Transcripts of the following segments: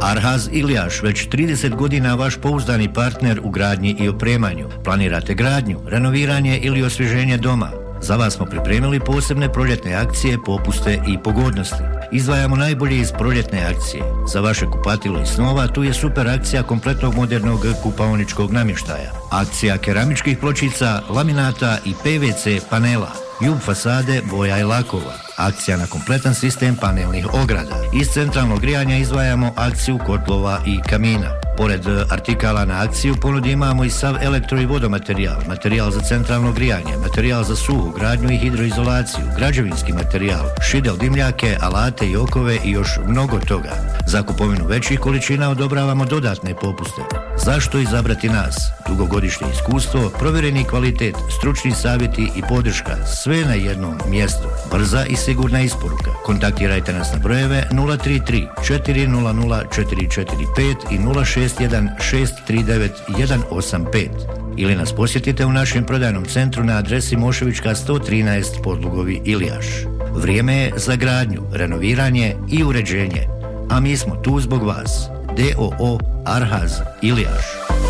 Arhaz Iljaš, već 30 godina vaš pouzdani partner u gradnji i opremanju. Planirate gradnju, renoviranje ili osvježenje doma? Za vas smo pripremili posebne proljetne akcije, popuste i pogodnosti. Izdvajamo najbolje iz proljetne akcije. Za vaše kupatilo i snova tu je super akcija kompletnog modernog kupaoničkog namještaja. Akcija keramičkih pločica, laminata i PVC panela. Jub fasade, boja i lakova. Akcija na kompletan sistem panelnih ograda. Iz centralnog grijanja izdvajamo akciju kotlova i kamina. Pored artikala na akciju ponudi imamo i sav elektro i vodomaterijal, materijal za centralno grijanje, materijal za suhu, gradnju i hidroizolaciju, građevinski materijal, šidel dimljake, alate i okove i još mnogo toga. Za kupovinu većih količina odobravamo dodatne popuste. Zašto izabrati nas? Dugogodišnje iskustvo, provjereni kvalitet, stručni savjeti i podrška, sve na jednom mjestu. Brza i sigurna isporuka. Kontaktirajte nas na brojeve 033 400 445 i 061 639 185 ili nas posjetite u našem prodajnom centru na adresi Moševička 113 Podlugovi Iljaš. Vrijeme je za gradnju, renoviranje i uređenje, a mi smo tu zbog vas. DOO Arhaz Iljaš.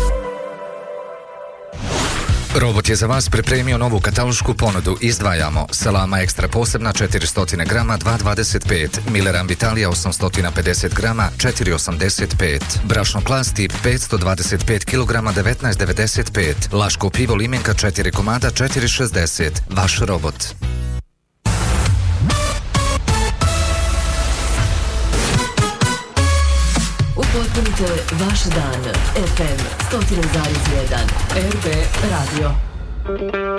Robot je za vas pripremio novu katalošku ponudu. Izdvajamo salama ekstra posebna 400 grama 2,25, Miller Vitalija 850 grama 4,85, brašno klas tip 525 kg 19,95, Laško pivo limenka 4 komada 4,60. Vaš robot. Upotpunite vaš dan. FM 100,1 RB Radio.